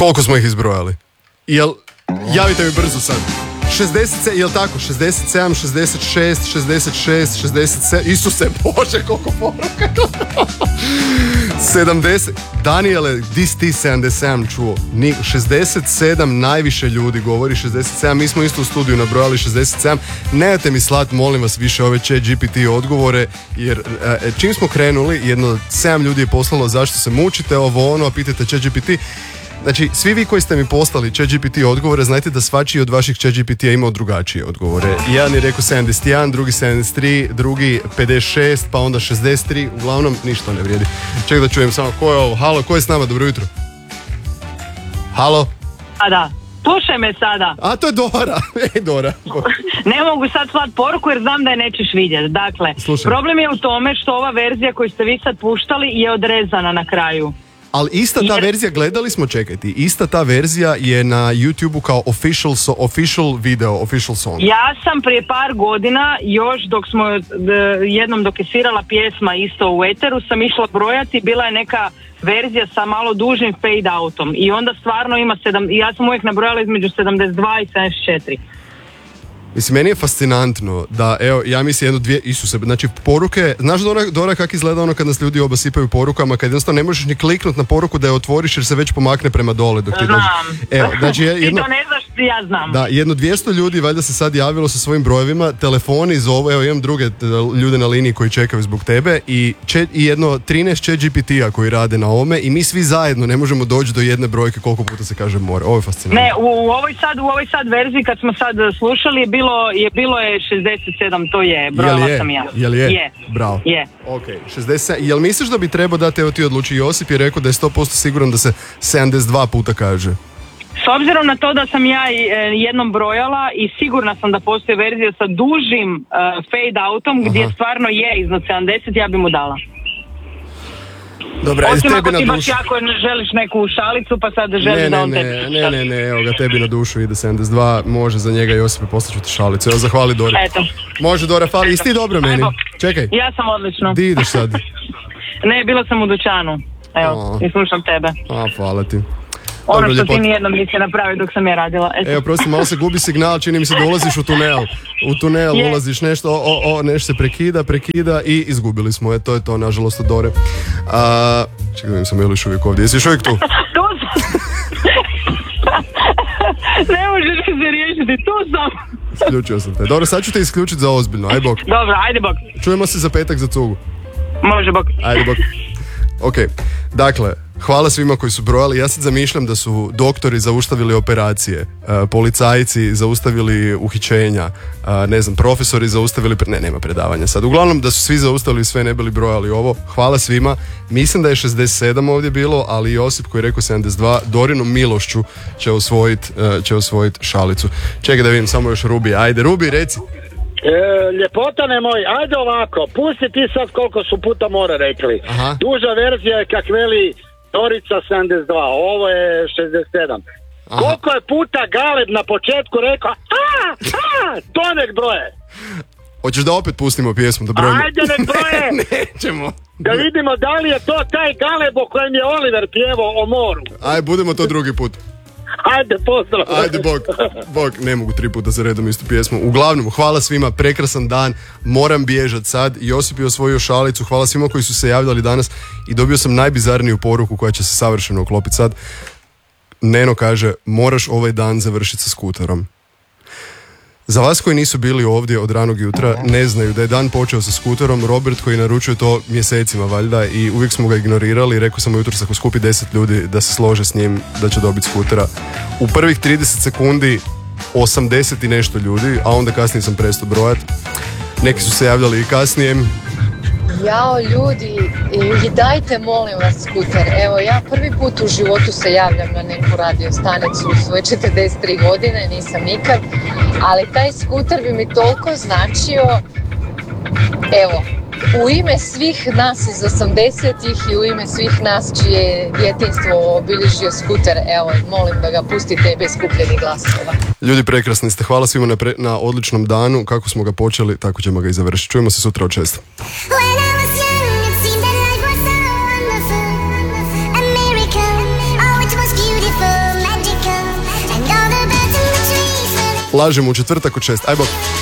Koliko smo ih izbrojali? Javite mi brzo sad. 60, jel tako? 67, 66, 66, 67, Isuse Bože, koliko poruka. 70, Daniele, di si ti 77 čuo? 67 najviše ljudi govori 67, mi smo isto u studiju nabrojali 67. Nemojte mi slat, molim vas, više ove ChatGPT odgovore, jer čim smo krenuli, jedno 7 ljudi je poslalo zašto se mučite, ovo ono, a pitajte ChatGPT. Znači, svi vi koji ste mi poslali ChatGPT odgovore, znajte da svačiji od vaših ChatGPT-a imao drugačije odgovore. Jedan je rekao 71, drugi 73, drugi 56, pa onda 63, uglavnom ništa ne vrijedi. Ček da čujem samo, ko je ovo? Halo, ko je s nama? Dobro jutro. Halo? Da. Slušaj me sada. A, to je Dora. Dora. Ne mogu sad slat poruku jer znam da je nećeš vidjeti. Dakle, problem je u tome što ova verzija koju ste vi sad puštali je odrezana na kraju. Ali ista ta verzija, gledali smo, čekajte, ista ta verzija je na YouTube-u kao official video, official song. Ja sam prije par godina, još dok smo jednom dok je svirala pjesma isto u eteru, sam išla brojati, bila je neka verzija sa malo dužim fade outom i onda stvarno ima ja sam uvijek nabrojala između 72 i 74. Mislim, meni je fascinantno da, evo, ja mislim jedno, dvije, Isuse, znači poruke, znaš Dora kako izgleda ono kad nas ljudi obasipaju porukama, kad jednostavno ne možeš ni kliknuti na poruku da je otvoriš jer se već pomakne prema dole dok ti dođe. Evo, znači jedno, ti to ne znaš, ja znam. Da, jedno 200 ljudi valjda se sad javilo sa svojim brojevima, telefoni zovu, evo imam druge ljude na liniji koji čekaju zbog tebe i jedno 13 ChatGPT-a koji rade na ovome i mi svi zajedno ne možemo doći do jedne brojke koliko puta se kaže more. Ovo je fascinantno. Ne, u ovoj sad verziji kad smo sad slušali bilo je 67, to je, brojala sam ja. Jel je? Je. Bravo. Je. Ok, 60, jel misliš da bi trebao dati, evo ti odluči, Josip je rekao da je 100% siguran da se 72 puta kaže. S obzirom na to da sam ja jednom brojala i sigurna sam da postoji verzija sa dužim fade outom gdje stvarno je iznad 70, ja bi mu dala. Dobra, osim tebi ako ti na baš jako želiš neku šalicu pa sad želiš da on tebi šalicu. Ne, evo ga, tebi na dušu ide 72, može za njega Josipe, poslaću ti šalicu. Evo, zahvali Dori. Eto. Može Dora, fali, isti dobro meni. Čekaj. Ja sam odlično. Di ideš sad? Ne, bila sam u dućanu. Evo, i slušam tebe. Hvala ti. Ono dobro, što ti nijednom nisi napravio dok sam ja radila. Evo, prosti, malo se gubi signal, čini mi se da ulaziš u tunel. U tunel ulaziš, nešto se prekida i izgubili smo. To je to, nažalost, od Dore. Čekaj, da vidim sam još uvijek ovdje. Jesi još uvijek tu? Tu sam. Ne možeš se riješiti, tu sam. Isključio sam te. Dobro, sad ću te isključiti za ozbiljno. Aj bok. Dobro, ajde bok. Čujemo se za petak za cugu. Može bok. Ajde bok. Ok, dakle, hvala svima koji su brojali. Ja sad zamišljam da su doktori zaustavili operacije, policajci zaustavili uhićenja, ne znam, profesori zaustavili, nema predavanja sad. Uglavnom da su svi zaustavili sve, ne bili brojali ovo. Hvala svima. Mislim da je 67 ovdje bilo, ali Josip koji je rekao 72, Dorinom milošću će osvojiti šalicu. Čekaj da vidim samo još Rubi. Ajde, Rubi, reci. Ljepotane moj, ajde ovako, pusti ti sad koliko su puta more rekli. Aha. Duža verzija je kak veli Dorica 72, ovo je 67. Aha. Koliko je puta Galeb na početku rekao to nek broje. Hoćeš da opet pustimo pjesmu da brojimo? Ajde nek broje. Nećemo. Da vidimo da li je to taj Galeb o kojem je Oliver pjevao o moru. Ajde, budemo to drugi put. Ajde, pozdrav. Ajde, bok, ne mogu 3 puta za redom istu pjesmu. Uglavnom, hvala svima, prekrasan dan, moram bježat sad. Josip je osvojio šalicu, hvala svima koji su se javljali danas i dobio sam najbizarniju poruku koja će se savršeno uklopiti sad. Neno kaže, moraš ovaj dan završiti sa skuterom. Za vas koji nisu bili ovdje od ranog jutra, ne znaju da je dan počeo sa skuterom. Robert koji naručuje to mjesecima valjda i uvijek smo ga ignorirali. Rekao sam mu jutros ako skupi 10 ljudi da se slože s njim da će dobiti skutera. U prvih 30 sekundi 80 i nešto ljudi, a onda kasnije sam prestao brojat. Neki su se javljali i kasnije. Jao ljudi, i dajte molim vas skuter. Evo ja prvi put u životu se javljam na neku radio stanicu u svoje 43 godine, nisam nikad, ali taj skuter bi mi toliko značio. Evo, u ime svih nas iz 80-ih i u ime svih nas čije je djetinjstvo obilježio skuter, evo, molim da ga pustite bez skupljenih glasova. Ljudi, prekrasni ste, hvala svima na odličnom danu, kako smo ga počeli, tako ćemo ga i završiti. Čujemo se sutra od 6. Beautiful. lažemo u četvrtak od 6. Aj bok.